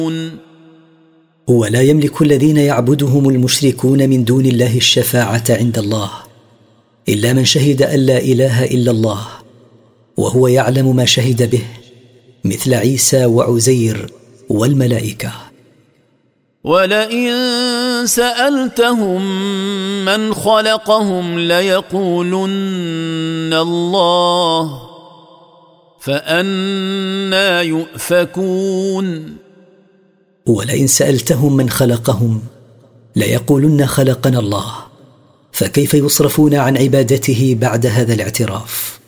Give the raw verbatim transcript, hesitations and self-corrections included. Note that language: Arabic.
ولا يملك الذين يعبدهم المشركون من دون الله الشفاعة عند الله إلا من شهد أن لا إله إلا الله وهو يعلم ما شهد به، مثل عيسى وعزير والملائكة. ولئن سألتهم من خلقهم ليقولن الله فأنى يؤفكون. ولئن سألتهم من خلقهم ليقولن خلقنا الله، فكيف يصرفون عن عبادته بعد هذا الاعتراف؟